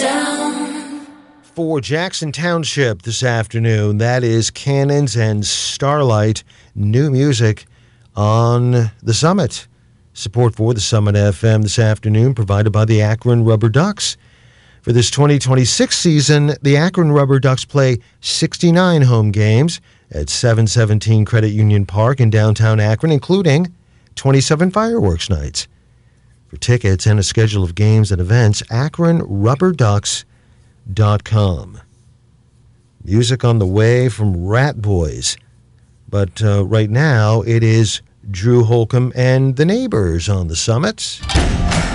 down. For Jackson Township this afternoon, that is Cannons and Starlight, new music on the Summit. Support for the Summit FM this afternoon provided by the Akron Rubber Ducks. For this 2026 season, the Akron Rubber Ducks play 69 home games at 717 Credit Union Park in downtown Akron, including 27 fireworks nights. For tickets and a schedule of games and events, AkronRubberDucks.com. Music on the way from Rat Boys. But right now, it is Drew Holcomb and the Neighbors on the Summit.